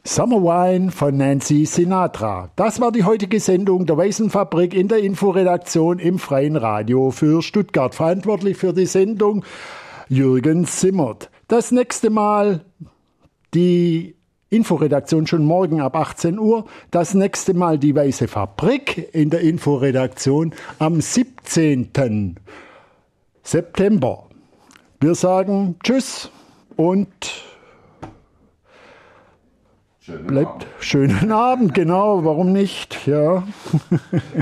Summer Wine von Nancy Sinatra. Das war die heutige Sendung der Weißen Fabrik in der Inforedaktion im Freien Radio für Stuttgart. Verantwortlich für die Sendung Jürgen Simmert. Das nächste Mal die Inforedaktion schon morgen ab 18 Uhr. Das nächste Mal die Weiße Fabrik in der Inforedaktion am 17. September. Wir sagen Tschüss und schönen Abend, genau, warum nicht? Ja.